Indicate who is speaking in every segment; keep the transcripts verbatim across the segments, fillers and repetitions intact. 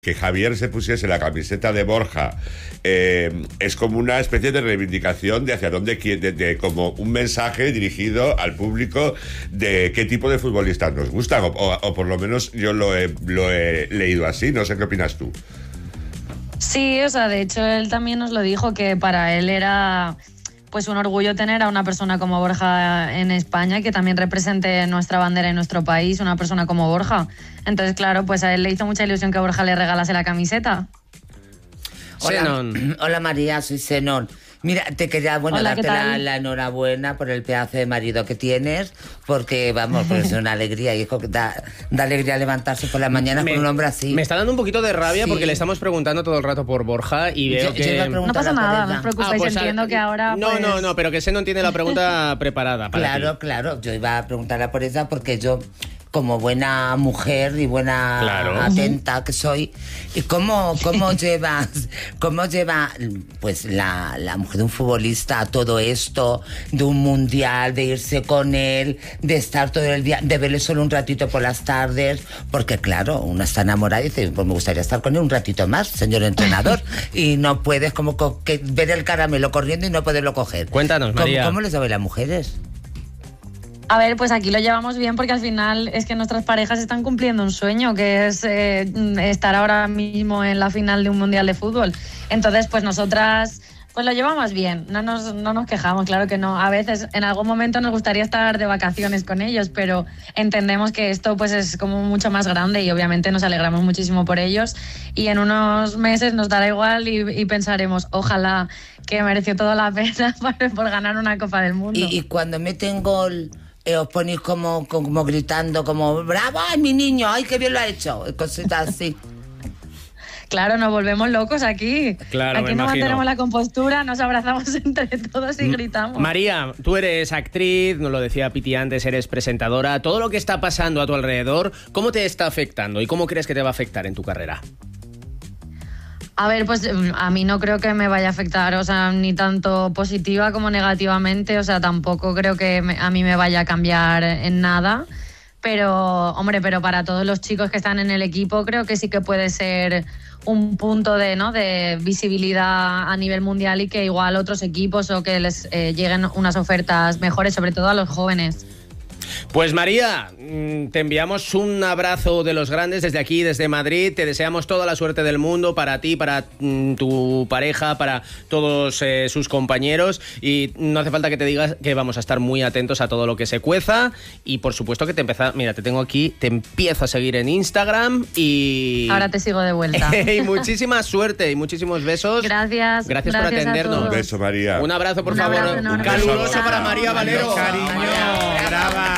Speaker 1: Que Javier se pusiese la camiseta de Borja eh, es como una especie de reivindicación de hacia dónde quiere, de, de, como un mensaje dirigido al público de qué tipo de futbolistas nos gustan, o, o, o por lo menos yo lo he, lo he leído así. No sé qué opinas tú.
Speaker 2: Sí, o sea, de hecho él también nos lo dijo, que para él era pues un orgullo tener a una persona como Borja en España, que también represente nuestra bandera en nuestro país, una persona como Borja. Entonces, claro, pues a él le hizo mucha ilusión que Borja le regalase la camiseta.
Speaker 3: Hola, hola María, soy Zenón. Mira, te quería, bueno,
Speaker 2: Hola,
Speaker 3: darte la, la enhorabuena por el pedazo de marido que tienes, porque, vamos, pues es una alegría, hijo, da, da alegría levantarse por la mañana me, con un hombre así.
Speaker 4: Me está dando un poquito de rabia, sí, porque le estamos preguntando todo el rato por Borja y veo
Speaker 2: yo,
Speaker 4: que...
Speaker 2: Yo no pasa nada, no os preocupéis, ah, pues, entiendo que ahora...
Speaker 4: No,
Speaker 2: pues...
Speaker 4: no, no, pero que Zenón tiene la pregunta preparada para
Speaker 3: Claro,
Speaker 4: ti.
Speaker 3: claro, yo iba a preguntarla por ella porque yo... como buena mujer y buena claro. atenta que soy, ¿y cómo, cómo llevas, cómo lleva pues la, la mujer de un futbolista a todo esto, de un mundial, de irse con él, de estar todo el día, de verle solo un ratito por las tardes? Porque claro, uno está enamorada y dice, pues me gustaría estar con él un ratito más, señor entrenador, y no puedes como co- que ver el caramelo corriendo y no poderlo coger.
Speaker 4: Cuéntanos, María.
Speaker 3: ¿Cómo, cómo les llevan las mujeres?
Speaker 2: A ver, pues aquí lo llevamos bien porque al final es que nuestras parejas están cumpliendo un sueño, que es eh, estar ahora mismo en la final de un mundial de fútbol. Entonces, pues nosotras pues lo llevamos bien, no nos, no nos quejamos, claro que no. A veces, en algún momento nos gustaría estar de vacaciones con ellos, pero entendemos que esto pues es como mucho más grande y obviamente nos alegramos muchísimo por ellos. Y en unos meses nos dará igual y, y pensaremos, ojalá que mereció toda la pena por, por ganar una Copa del Mundo.
Speaker 3: Y, y cuando meten gol... Eh, os ponéis como, como gritando, como ¡bravo, ay, mi niño! ¡Ay, qué bien lo ha hecho! Cositas así.
Speaker 2: Claro, nos volvemos locos aquí.
Speaker 4: Claro,
Speaker 2: aquí no mantenemos la compostura, nos abrazamos entre todos y gritamos.
Speaker 4: María, tú eres actriz, nos lo decía Piti antes, eres presentadora. Todo lo que está pasando a tu alrededor, ¿cómo te está afectando y cómo crees que te va a afectar en tu carrera?
Speaker 2: A ver, pues a mí no creo que me vaya a afectar, o sea, ni tanto positiva como negativamente, o sea, tampoco creo que me, a mí me vaya a cambiar en nada, pero, hombre, pero para todos los chicos que están en el equipo creo que sí que puede ser un punto de, ¿no?, de visibilidad a nivel mundial y que igual otros equipos o que les eh, lleguen unas ofertas mejores, sobre todo a los jóvenes.
Speaker 4: Pues María, te enviamos un abrazo de los grandes desde aquí, desde Madrid. Te deseamos toda la suerte del mundo para ti, para mm, tu pareja, para todos eh, sus compañeros. Y no hace falta que te digas que vamos a estar muy atentos a todo lo que se cueza. Y por supuesto que te empieza, mira, te tengo aquí, te empiezo a seguir en Instagram y...
Speaker 2: Ahora te sigo de vuelta.
Speaker 4: Y muchísima suerte y muchísimos besos.
Speaker 2: Gracias.
Speaker 4: Gracias, gracias por atendernos.
Speaker 1: Un beso, María.
Speaker 4: Un abrazo, por
Speaker 2: un
Speaker 4: favor.
Speaker 2: Abrazo enorme.
Speaker 4: Caluroso para María Valero.
Speaker 5: Cariño, brava.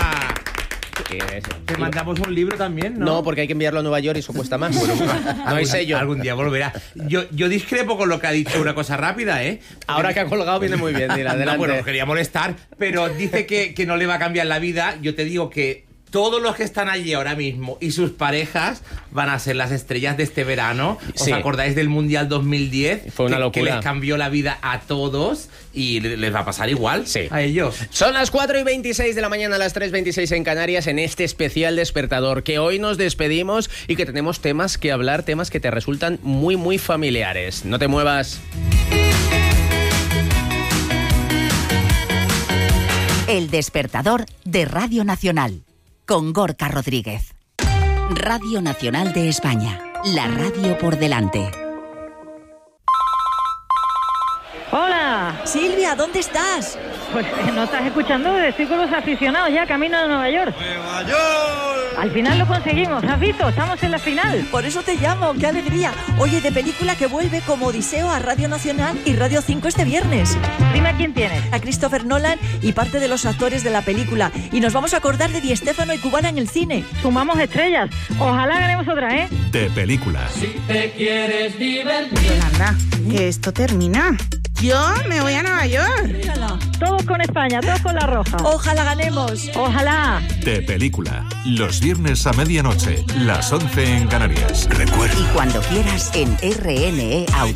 Speaker 5: Te mandamos un libro también, ¿no?
Speaker 4: No, porque hay que enviarlo a Nueva York y eso cuesta más. Bueno, no hay sello.
Speaker 5: Algún día volverá. Yo, yo discrepo con lo que ha dicho, una cosa rápida, ¿eh?
Speaker 4: Ahora que ha colgado viene muy bien, mira, adelante.
Speaker 5: No, bueno, quería molestar, pero dice que, que no le va a cambiar la vida. Yo te digo que todos los que están allí ahora mismo y sus parejas van a ser las estrellas de este verano. ¿Os sí. acordáis del Mundial dos mil diez?
Speaker 4: Fue una
Speaker 5: que,
Speaker 4: locura.
Speaker 5: Que les cambió la vida a todos y les va a pasar igual
Speaker 4: sí.
Speaker 5: a ellos.
Speaker 4: Son las cuatro y veintiséis de la mañana, las tres y veintiséis en Canarias, en este especial Despertador, que hoy nos despedimos y que tenemos temas que hablar, temas que te resultan muy, muy familiares. No te muevas.
Speaker 6: El Despertador de Radio Nacional, con Gorka Rodríguez. Radio Nacional de España, la radio por delante.
Speaker 7: ¡Hola!
Speaker 8: Silvia, ¿dónde estás?
Speaker 7: Pues no estás escuchando, estoy con los aficionados ya camino de Nueva York.
Speaker 9: ¡Nueva York!
Speaker 7: Al final lo conseguimos, ¿has visto? Estamos en la final.
Speaker 8: Por eso te llamo, qué alegría. Oye, de película que vuelve como Odiseo a Radio Nacional y Radio cinco este viernes.
Speaker 7: Dime a quién tienes.
Speaker 8: A Christopher Nolan y parte de los actores de la película. Y nos vamos a acordar de Di Stéfano y Cubana en el cine.
Speaker 7: Sumamos estrellas. Ojalá ganemos otra, ¿eh?
Speaker 10: De película.
Speaker 11: Si te quieres divertir.
Speaker 12: Yolanda, que esto termina. Yo me voy a Nueva York.
Speaker 7: Todos con España, todos con la roja.
Speaker 8: Ojalá ganemos.
Speaker 7: Ojalá.
Speaker 10: De película. Los viernes a medianoche, las once en Canarias. Recuerda.
Speaker 6: Y cuando quieras en R N E Audio.